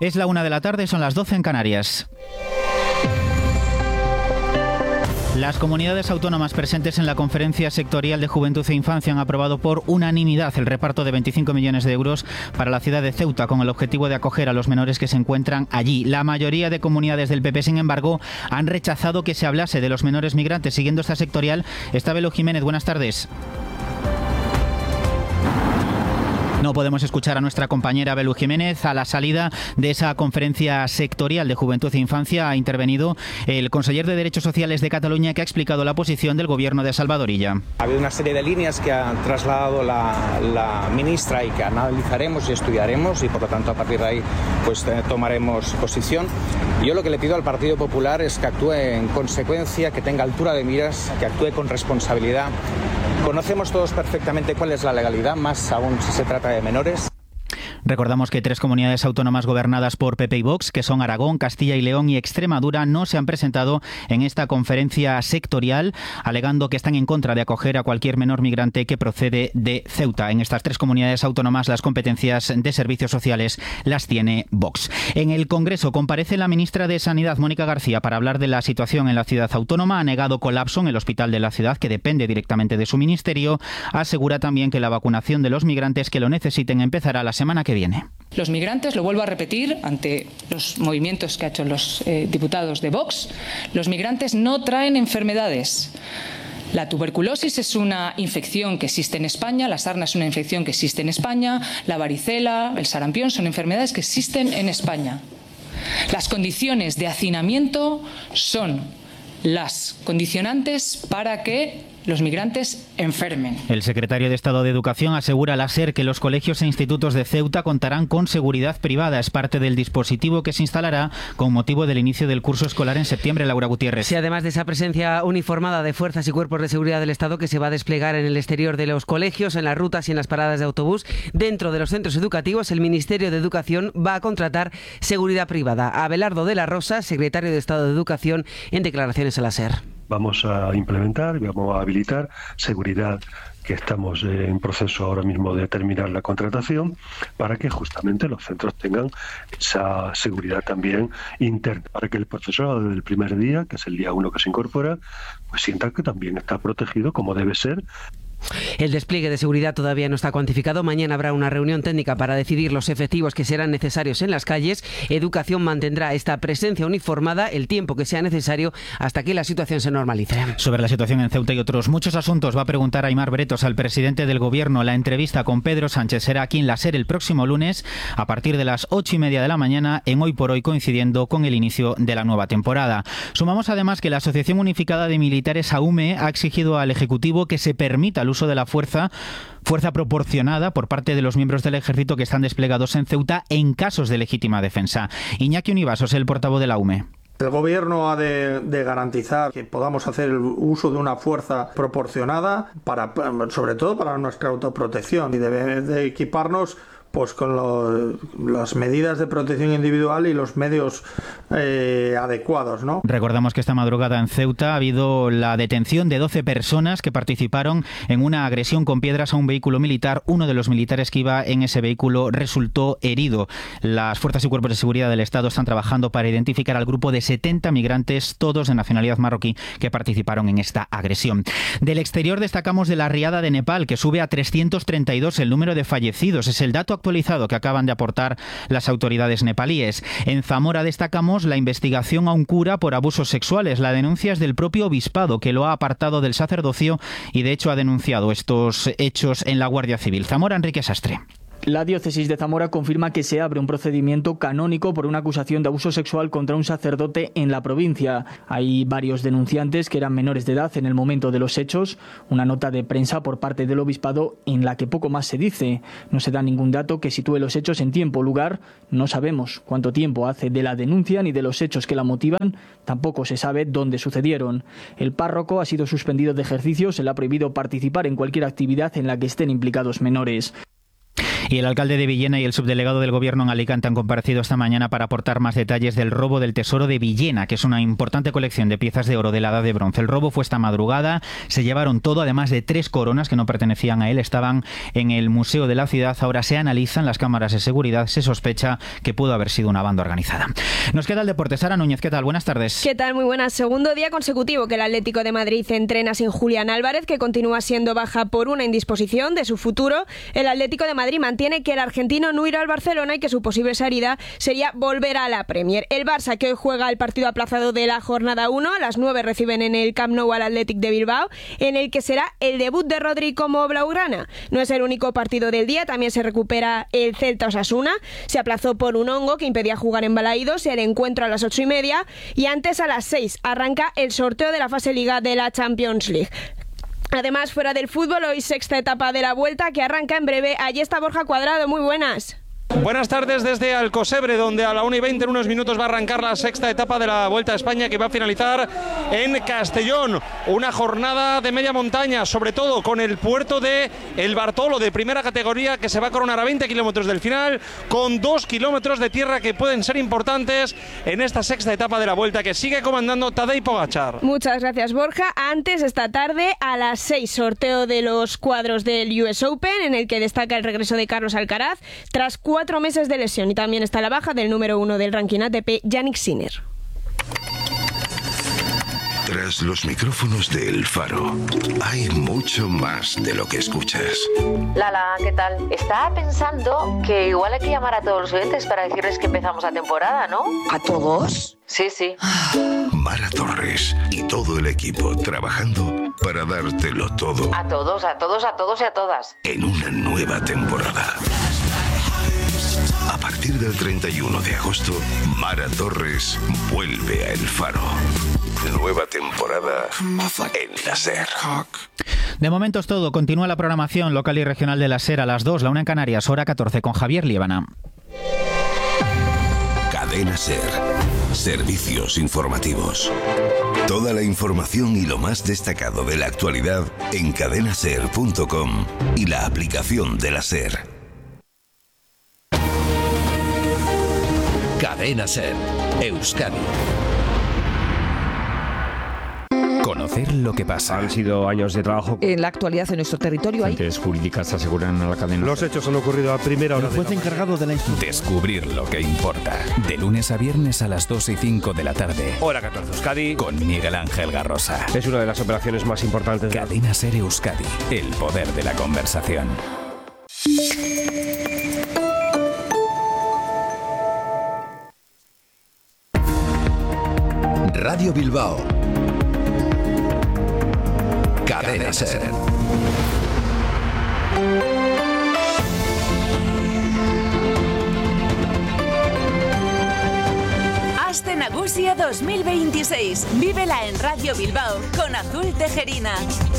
Es la 1 de la tarde, son las 12 en Canarias. Las comunidades autónomas presentes en la Conferencia Sectorial de Juventud e Infancia han aprobado por unanimidad el reparto de 25 millones de euros para la ciudad de Ceuta con el objetivo de acoger a los menores que se encuentran allí. La mayoría de comunidades del PP, sin embargo, han rechazado que se hablase de los menores migrantes. Siguiendo esta sectorial está Belu Jiménez. Buenas tardes. No podemos escuchar a nuestra compañera Belu Jiménez. A la salida de esa conferencia sectorial de Juventud e Infancia ha intervenido el conseller de Derechos Sociales de Cataluña, que ha explicado la posición del gobierno de Salvador Illa. Ha habido una serie de líneas que ha trasladado la ministra y que analizaremos y estudiaremos, y por lo tanto a partir de ahí pues tomaremos posición. Yo lo que le pido al Partido Popular es que actúe en consecuencia, que tenga altura de miras, que actúe con responsabilidad. Conocemos todos perfectamente cuál es la legalidad, más aún si se trata de menores. Recordamos que 3 comunidades autónomas gobernadas por PP y Vox, que son Aragón, Castilla y León y Extremadura, no se han presentado en esta conferencia sectorial, alegando que están en contra de acoger a cualquier menor migrante que procede de Ceuta. En estas 3 comunidades autónomas las competencias de servicios sociales las tiene Vox. En el Congreso comparece la ministra de Sanidad, Mónica García, para hablar de la situación en la ciudad autónoma. Ha negado colapso en el hospital de la ciudad, que depende directamente de su ministerio. Asegura también que la vacunación de los migrantes que lo necesiten empezará la semana que viene. Los migrantes, lo vuelvo a repetir ante los movimientos que han hecho los diputados de Vox, los migrantes no traen enfermedades. La tuberculosis es una infección que existe en España, la sarna es una infección que existe en España, la varicela, el sarampión son enfermedades que existen en España. Las condiciones de hacinamiento son las condicionantes para que los migrantes enfermen. El secretario de Estado de Educación asegura a la SER que los colegios e institutos de Ceuta contarán con seguridad privada. Es parte del dispositivo que se instalará con motivo del inicio del curso escolar en septiembre. Laura Gutiérrez. Sí, además de esa presencia uniformada de fuerzas y cuerpos de seguridad del Estado que se va a desplegar en el exterior de los colegios, en las rutas y en las paradas de autobús, dentro de los centros educativos, el Ministerio de Educación va a contratar seguridad privada. Abelardo de la Rosa, secretario de Estado de Educación, en declaraciones a la SER. Vamos a implementar, vamos a habilitar seguridad, que estamos en proceso ahora mismo de terminar la contratación, para que justamente los centros tengan esa seguridad también interna, para que el profesorado desde el primer día, que es el día 1 que se incorpora, pues sienta que también está protegido como debe ser. El despliegue de seguridad todavía no está cuantificado. Mañana habrá una reunión técnica para decidir los efectivos que serán necesarios en las calles. Educación mantendrá esta presencia uniformada el tiempo que sea necesario hasta que la situación se normalice. Sobre la situación en Ceuta y otros muchos asuntos va a preguntar Aimar Bretos al presidente del Gobierno. La entrevista con Pedro Sánchez será aquí en la SER el próximo lunes a partir de las 8:30 de la mañana, en Hoy por Hoy, coincidiendo con el inicio de la nueva temporada. Sumamos además que la Asociación Unificada de Militares, AUME, ha exigido al Ejecutivo que se permita el uso de la fuerza proporcionada por parte de los miembros del Ejército que están desplegados en Ceuta en casos de legítima defensa. Iñaki Univasos, el portavoz de la UME. El Gobierno ha de garantizar que podamos hacer el uso de una fuerza proporcionada, sobre todo para nuestra autoprotección, y debe de equiparnos pues con las medidas de protección individual y los medios adecuados, ¿no? Recordamos que esta madrugada en Ceuta ha habido la detención de 12 personas que participaron en una agresión con piedras a un vehículo militar. Uno de los militares que iba en ese vehículo resultó herido. Las fuerzas y cuerpos de seguridad del Estado están trabajando para identificar al grupo de 70 migrantes, todos de nacionalidad marroquí, que participaron en esta agresión. Del exterior destacamos de la riada de Nepal, que sube a 332 el número de fallecidos. Es el dato actualizado que acaban de aportar las autoridades nepalíes. En Zamora destacamos la investigación a un cura por abusos sexuales. La denuncia es del propio obispado, que lo ha apartado del sacerdocio y de hecho ha denunciado estos hechos en la Guardia Civil. Zamora, Enrique Sastre. La diócesis de Zamora confirma que se abre un procedimiento canónico por una acusación de abuso sexual contra un sacerdote en la provincia. Hay varios denunciantes que eran menores de edad en el momento de los hechos. Una nota de prensa por parte del obispado en la que poco más se dice. No se da ningún dato que sitúe los hechos en tiempo o lugar. No sabemos cuánto tiempo hace de la denuncia ni de los hechos que la motivan. Tampoco se sabe dónde sucedieron. El párroco ha sido suspendido de ejercicio. Se le ha prohibido participar en cualquier actividad en la que estén implicados menores. Y el alcalde de Villena y el subdelegado del Gobierno en Alicante han comparecido esta mañana para aportar más detalles del robo del tesoro de Villena, que es una importante colección de piezas de oro de la Edad de Bronce. El robo fue esta madrugada, se llevaron todo, además de 3 coronas que no pertenecían a él, estaban en el Museo de la Ciudad. Ahora se analizan las cámaras de seguridad, se sospecha que pudo haber sido una banda organizada. Nos queda el deporte. Sara Núñez, ¿qué tal? Buenas tardes. ¿Qué tal? Muy buenas. Segundo día consecutivo que el Atlético de Madrid entrena sin Julián Álvarez, que continúa siendo baja por una indisposición de su futuro. El Atlético de Madrid mantiene que el argentino no irá al Barcelona y que su posible salida sería volver a la Premier. El Barça, que hoy juega el partido aplazado de la jornada 1, a las 9 reciben en el Camp Nou al Athletic de Bilbao, en el que será el debut de Rodri como blaugrana. No es el único partido del día, también se recupera el Celta Osasuna. Se aplazó por un hongo que impedía jugar en Balaídos, el encuentro a las 8:30, y antes a las 6 arranca el sorteo de la fase Liga de la Champions League. Además, fuera del fútbol, hoy sexta etapa de la Vuelta que arranca en breve. Allí está Borja Cuadrado, muy buenas. Buenas tardes desde Alcosebre, donde a la 1:20 en unos minutos va a arrancar la sexta etapa de la Vuelta a España, que va a finalizar en Castellón. Una jornada de media montaña, sobre todo con el puerto de El Bartolo, de primera categoría, que se va a coronar a 20 kilómetros del final, con 2 kilómetros de tierra que pueden ser importantes en esta sexta etapa de la Vuelta, que sigue comandando Tadej Pogačar. Muchas gracias, Borja. Antes, esta tarde, a las 6, sorteo de los cuadros del US Open, en el que destaca el regreso de Carlos Alcaraz, tras 4 meses de lesión, y también está la baja del número 1 del ranking ATP, Jannik Sinner. Tras los micrófonos de El Faro, hay mucho más de lo que escuchas. Lala, ¿qué tal? Estaba pensando que igual hay que llamar a todos los oyentes para decirles que empezamos la temporada, ¿no? ¿A todos? Sí, sí. Mara Torres y todo el equipo trabajando para dártelo todo. A todos, a todos, a todos y a todas. En una nueva temporada. A partir del 31 de agosto, Mara Torres vuelve a El Faro. Nueva temporada en la SER. De momento es todo. Continúa la programación local y regional de la SER a las 2, la 1 en Canarias, hora 14, con Javier Liébana. Cadena SER. Servicios informativos. Toda la información y lo más destacado de la actualidad en cadenaser.com y la aplicación de la SER. Cadena SER, Euskadi. Conocer lo que pasa. Han sido años de trabajo. En la actualidad en nuestro territorio hay... Fuentes jurídicas aseguran a la cadena. Los hechos han ocurrido a primera hora. El juez encargado de la institución. Descubrir lo que importa. De lunes a viernes a las 2 y 5 de la tarde. Hora 14 Euskadi. Con Miguel Ángel Garrosa. Es una de las operaciones más importantes. Cadena SER Euskadi. El poder de la conversación. Radio Bilbao. Cadena SER. Aste Nagusia 2026. Vívela en Radio Bilbao con Azul Tejerina.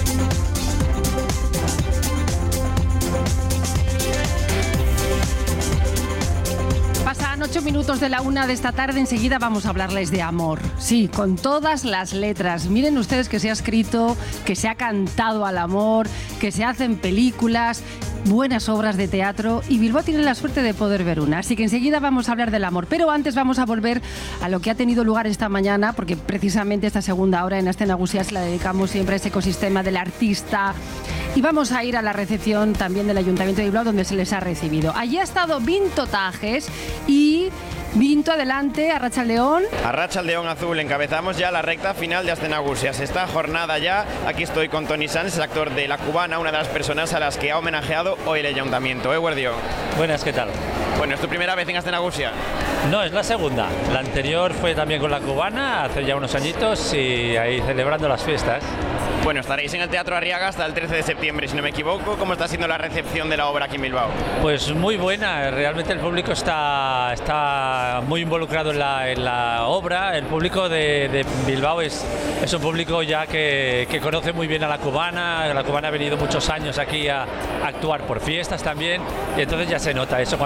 Pasan 8 minutos de la 1 de esta tarde, enseguida vamos a hablarles de amor. Sí, con todas las letras. Miren ustedes que se ha escrito, que se ha cantado al amor, que se hacen películas, buenas obras de teatro, y Bilbao tiene la suerte de poder ver una. Así que enseguida vamos a hablar del amor. Pero antes vamos a volver a lo que ha tenido lugar esta mañana, porque precisamente esta segunda hora en Aste Nagusia se la dedicamos siempre a ese ecosistema del artista. Y vamos a ir a la recepción también del Ayuntamiento de Bilbao, donde se les ha recibido. Allí ha estado Vinto Tajes y... Vinto, adelante, Arratsaldeón. Arratsaldeón Azul, encabezamos ya la recta final de Aste Nagusias. Esta jornada ya, aquí estoy con Toni Sanz, el actor de La Cubana, una de las personas a las que ha homenajeado hoy el Ayuntamiento. Guardio. Buenas, ¿qué tal? Bueno, ¿es tu primera vez en Aste Nagusia? No, es la segunda. La anterior fue también con La Cubana, hace ya unos añitos, y ahí celebrando las fiestas. Bueno, estaréis en el Teatro Arriaga hasta el 13 de septiembre, si no me equivoco. ¿Cómo está siendo la recepción de la obra aquí en Bilbao? Pues muy buena, realmente el público está muy involucrado en la obra. El público de Bilbao es un público ya que conoce muy bien a La Cubana. La Cubana ha venido muchos años aquí a actuar por fiestas también, y entonces ya se nota eso. Cuando ya entra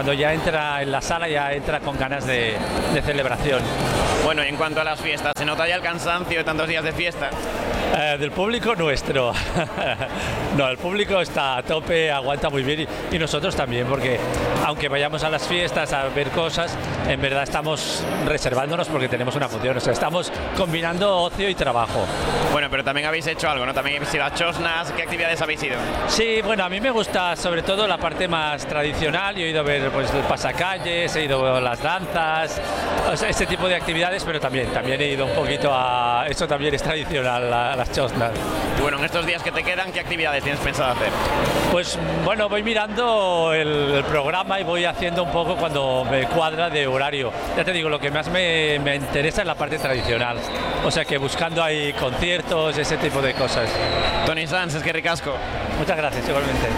entra en la sala ya entra con ganas de celebración. Bueno, en cuanto a las fiestas, ¿se nota ya el cansancio de tantos días de fiesta? Del público nuestro. No, el público está a tope, aguanta muy bien y nosotros también, porque aunque vayamos a las fiestas a ver cosas, en verdad estamos reservándonos porque tenemos una función, o sea, estamos combinando ocio y trabajo. Bueno, pero también habéis hecho algo, ¿no? También habéis ido a Chosnas, ¿qué actividades habéis ido? Sí, bueno, a mí me gusta sobre todo la parte más tradicional, yo he ido a ver pues el pasacalles, he ido a las danzas, o sea, ese tipo de actividades, pero también he ido un poquito a... Eso también es tradicional, a las Chosnas. Y bueno, en estos días que te quedan, ¿qué actividades tienes pensado hacer? Pues bueno, voy mirando el programa y voy haciendo un poco cuando me cuadra de horario. Ya te digo, lo que más me interesa es la parte tradicional, o sea que buscando ahí conciertos, ese tipo de cosas. Toni Sanz, es que ricasco. Muchas gracias, igualmente.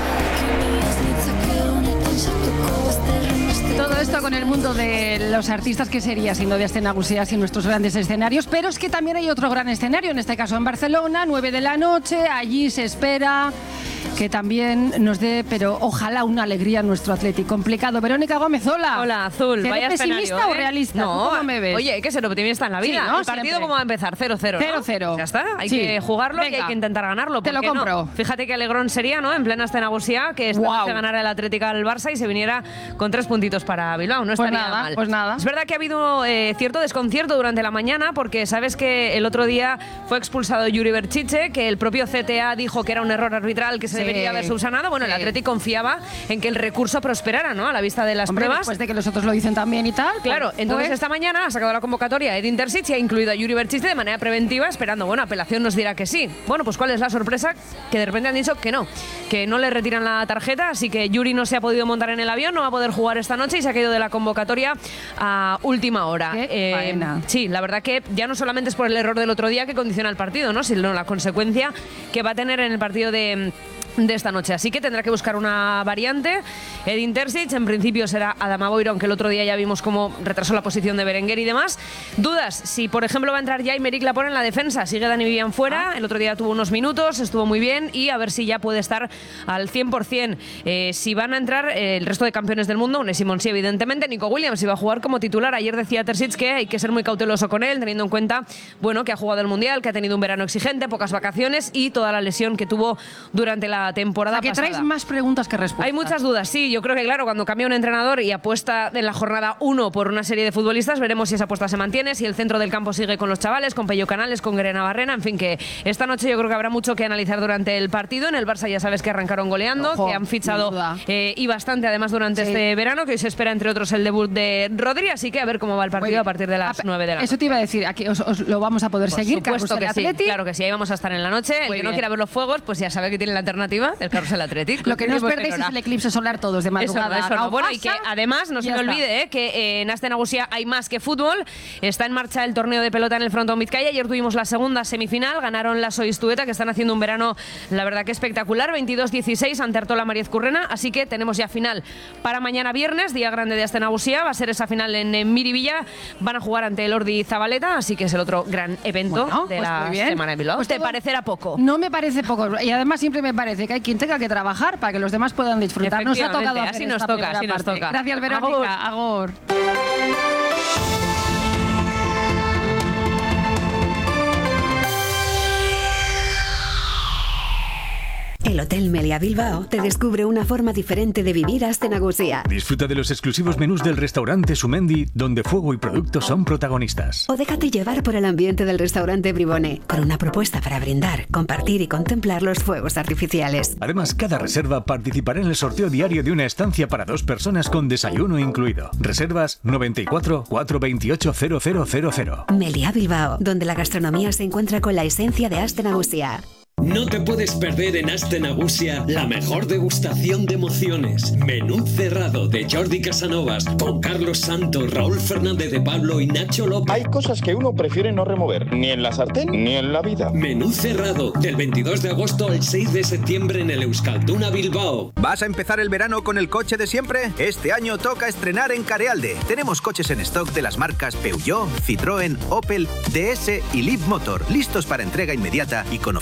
Todo esto con el mundo de los artistas, que sería sino de Aste Nagusia y nuestros grandes escenarios, pero es que también hay otro gran escenario, en este caso en Barcelona, 9 de la noche, allí se espera que también nos dé, pero ojalá, una alegría a nuestro Atleti. Complicado. Verónica Gómez, hola. Hola, Azul. ¿Eres vaya pesimista escenario, o realista? No, ¿Cómo me ves? Oye, hay que ser optimista en la vida. Sí, ¿no? El partido, Siempre. ¿cómo va a empezar? 0-0, ¿no? 0-0. Ya está, hay Sí. que jugarlo. Venga. Y hay que intentar ganarlo. Te lo ¿por qué compro. no? Fíjate qué alegrón sería, ¿no? En plena Aste Nagusia, que esta noche ganara el Atlético al Barça y se viniera con 3 puntitos para Bilbao. No estaría mal. Pues nada. Es verdad que ha habido cierto desconcierto durante la mañana, porque sabes que el otro día fue expulsado Yuri Berchiche, que el propio CTA dijo que era un error arbitral que se debería haber subsanado. Bueno, el Atlético confiaba en que el recurso prosperara, ¿no? A la vista de las pruebas. Después de que los otros lo dicen también y tal. Claro, entonces esta mañana ha sacado la convocatoria Edin Terzic y ha incluido a Yuri Berchiche de manera preventiva, esperando, bueno, apelación nos dirá que sí. Bueno, pues ¿cuál es la sorpresa? Que de repente han dicho que no le retiran la tarjeta, así que Yuri no se ha podido montar en el avión, no va a poder jugar esta noche y se ha caído de la convocatoria a última hora. Sí, la verdad que ya no solamente es por el error del otro día que condiciona el partido, ¿no? Sino la consecuencia que va a tener en el partido de esta noche. Así que tendrá que buscar una variante. Edin Terzic, en principio será Adama Boiro, aunque el otro día ya vimos cómo retrasó la posición de Berenguer y demás. Dudas, si por ejemplo va a entrar ya Aymeric Laporte en la defensa. Sigue Dani Vivian fuera, el otro día tuvo unos minutos, estuvo muy bien y a ver si ya puede estar al 100%. Si van a entrar el resto de campeones del mundo, Unai Simón sí, evidentemente. Nico Williams iba a jugar como titular. Ayer decía Terzic que hay que ser muy cauteloso con él, teniendo en cuenta, bueno, que ha jugado el Mundial, que ha tenido un verano exigente, pocas vacaciones y toda la lesión que tuvo durante la temporada que pasada. traes más preguntas que respuestas. Hay muchas dudas, sí. Yo creo que, claro, cuando cambia un entrenador y apuesta en la jornada 1 por una serie de futbolistas, veremos si esa apuesta se mantiene, si el centro del campo sigue con los chavales, con Pello Canales, con Guerena Barrena. En fin, que esta noche yo creo que habrá mucho que analizar durante el partido. En el Barça ya sabes que arrancaron goleando, que han fichado y bastante además durante este verano, que hoy se espera entre otros el debut de Rodri, así que a ver cómo va el partido a partir de las 9 de la noche. Eso te iba a decir, aquí os lo vamos a poder seguir. Por supuesto que sí, Atleti. claro que sí, ahí vamos a estar en la noche. El que no quiera ver los fuegos, pues ya sabe que tiene la alternativa, el Carrusel Athletic. Lo que no os perdéis es el eclipse solar todos de madrugada. Eso no. Bueno, y que además no se me olvide que en Aste Nagusia hay más que fútbol. Está en marcha el torneo de pelota en el Frontón Vizcaya. Ayer tuvimos la segunda semifinal, ganaron las Oistueta, que están haciendo un verano, la verdad que espectacular, 22-16 ante Artola Mariez Currena. Así que tenemos ya final para mañana viernes, día grande de Aste Nagusia. Va a ser esa final en Miribilla. Van a jugar ante el Ordi Zabaleta, así que es el otro gran evento de la semana en Bilbao. Pues ¿Te parecerá poco? No me parece poco. Y además siempre me parece que hay quien tenga que trabajar para que los demás puedan disfrutar. Nos ha tocado hacer así nos esta toca, primera así nos parte. toca. Gracias, Verónica. Agor. El Hotel Meliá Bilbao te descubre una forma diferente de vivir Aste Nagusia. Disfruta de los exclusivos menús del restaurante Sumendi, donde fuego y productos son protagonistas. O déjate llevar por el ambiente del restaurante Bribone, con una propuesta para brindar, compartir y contemplar los fuegos artificiales. Además, cada reserva participará en el sorteo diario de una estancia para 2 personas con desayuno incluido. Reservas 94 428 0000. Meliá Bilbao, donde la gastronomía se encuentra con la esencia de Aste Nagusia. No te puedes perder en Aste Nagusia la mejor degustación de emociones. Menú cerrado de Jordi Casanovas con Carlos Santos, Raúl Fernández de Pablo y Nacho López. Hay cosas que uno prefiere no remover, ni en la sartén ni en la vida. Menú cerrado del 22 de agosto al 6 de septiembre en el Euskalduna Bilbao. ¿Vas a empezar el verano con el coche de siempre? Este año toca estrenar en Carealde. Tenemos coches en stock de las marcas Peugeot, Citroën, Opel, DS y Leaf Motor, listos para entrega inmediata y con ofertas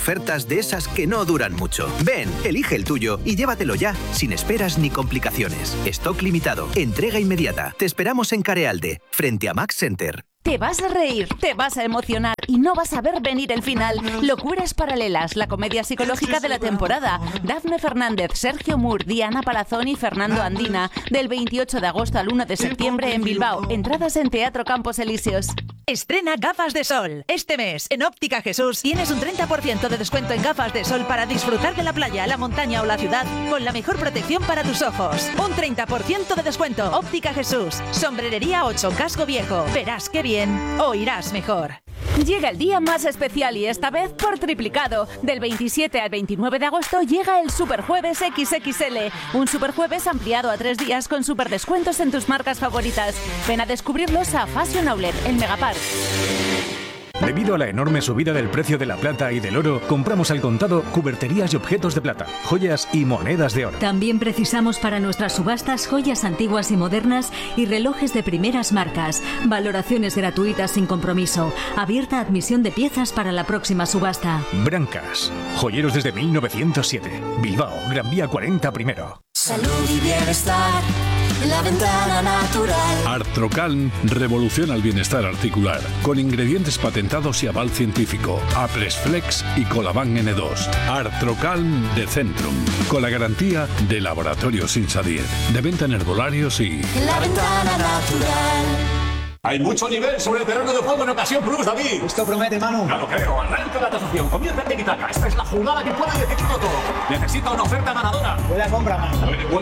de esas que no duran mucho. Ven, elige el tuyo y llévatelo ya, sin esperas ni complicaciones. Stock limitado, entrega inmediata. Te esperamos en Carealde, frente a Max Center. Te vas a reír, te vas a emocionar y no vas a ver venir el final. Locuras paralelas, la comedia psicológica de la temporada. Dafne Fernández, Sergio Moore, Diana Palazón y Fernando Andina. Del 28 de agosto al 1 de septiembre en Bilbao. Entradas en Teatro Campos Elíseos. Estrena gafas de sol. Este mes, en Óptica Jesús, tienes un 30% de descuento en gafas de sol para disfrutar de la playa, la montaña o la ciudad con la mejor protección para tus ojos. Un 30% de descuento. Óptica Jesús. Sombrerería 8, Casco Viejo. Verás qué bien, oirás mejor. Llega el día más especial y esta vez por triplicado. Del 27 al 29 de agosto llega el Superjueves XXL. Un Superjueves ampliado a 3 días con superdescuentos en tus marcas favoritas. Ven a descubrirlos a Fashion Outlet, el Megapark. Debido a la enorme subida del precio de la plata y del oro, compramos al contado cuberterías y objetos de plata, joyas y monedas de oro. También precisamos para nuestras subastas joyas antiguas y modernas y relojes de primeras marcas. Valoraciones gratuitas sin compromiso. Abierta admisión de piezas para la próxima subasta. Brancas. Joyeros desde 1907. Bilbao, Gran Vía 40 primero. Salud y bienestar. La ventana natural. Artrocalm revoluciona el bienestar articular con ingredientes patentados y aval científico. Apresflex y Colaban N2. Artrocalm de Centrum, con la garantía de Laboratorios Insadiet, de venta en herbolarios y... La ventana natural. Hay mucho nivel sobre el terreno de juego en ocasión Plus, David. Esto promete, Manu. Ya lo creo. Arranca la tasación. Comienza el tiki-taka. Esta es la jugada que puede decidirlo todo. Necesito una oferta ganadora. Buena compra, Manu.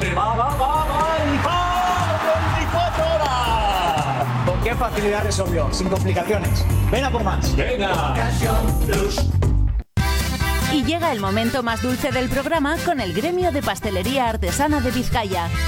Va. 24 horas. ¿Con qué facilidad resolvió? Sin complicaciones. Ven a por más. Venga. Ocasión Plus. Y llega el momento más dulce del programa con el Gremio de Pastelería Artesana de Vizcaya.